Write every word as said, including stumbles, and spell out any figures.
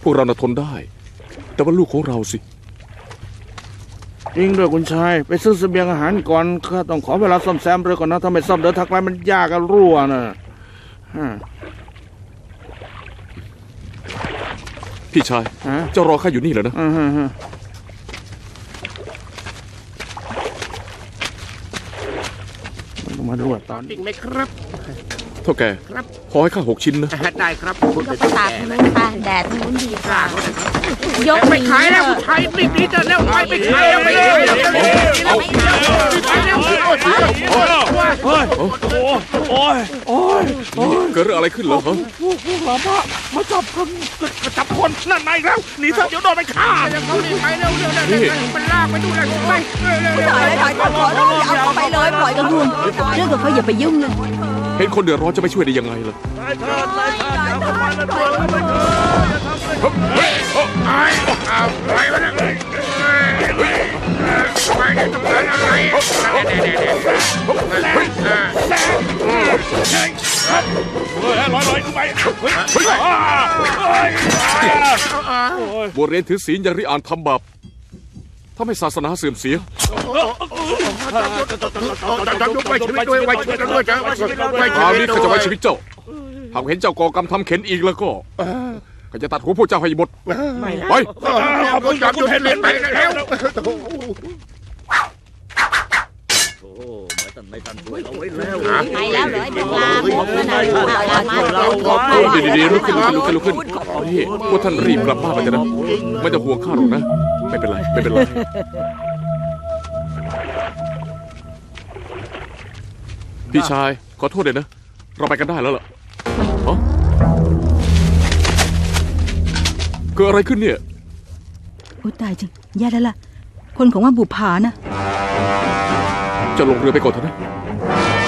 พวกเราน่ะทนได้แต่ว่าลูกของเราสิจริงด้วยคุณชายไปซื้อเสบียงอาหารก่อนข้าต้องขอเวลาซ่อมแซมเรือก่อนนะถ้าไม่ซ่อมเดินทางไกลมันยากกันรั่วนะพี่ชายเจ้ารอข้าอยู่นี่เหรอนะมันมาดูตอนนี้ไหมครับเท่าแก่ขอให้ข้าหกชิ้นนะได้ครับคุณก็ตากนู้นค่ะแดดนู้นดีค่ะยกไปขายแล้วไทยรีบรีบเร็วไปไปขายแล้วไปเลยเอาไปเร็วโอ้ยโอ้ยโอ้ยโอ้ยโอ้ยเกิดเรื่องอะไรขึ้นเหรอฮะพวกพวกหลาพระมาจับคนจับคนนั่นไหนแล้วหนีเถอะเดี๋ยวโดนไปฆ่าเขาหนีไปเร็วเร็วเร็วมันลากไปดูเลยไปถอยถอยถอยขอร้องอย่าเอาเข้าไปเลยปล่อยกันดูเรื่องของเขาอย่าไปยุ่งเลยเห็นคนเดือดร้อนจะไม่ช่วยได้ยังไงล่ะบวชเรียนถือศีลอย่างริอ่านทำบาปถ้าไม่ศาสนาเสื่อมเสียคราวนี้ข้าจะไว้ชีวิตเจ้าหากเห็นเจ้าก่อกรรมทำเข็นอีกแล้วก็ข้าจะตัดหัวพวกเจ้าให้หมดไปเอาพวกเจ้าจุดเรียนไปแล้วไม่ทันด้วยเอาไว้แล้วไปแล้วเลยเวลาหมดแล้วนะดีๆลุกขึ้นลุกขึ้นลุกขึ้นนี่พวกท่านรีบกลับบ้านไปกันนะไม่ต้องห่วงข้าหรอกนะไม่เป็นไรไม่เป็นไรพี่ชายขอโทษเลยนะเราไปกันได้แล้วล่ะเกิดอะไรขึ้นเนี่ยโอ้ตายจังแย่แล้วล่ะคนของว่าบุปผานะจะลงเรือไปก่อนเถอะนะ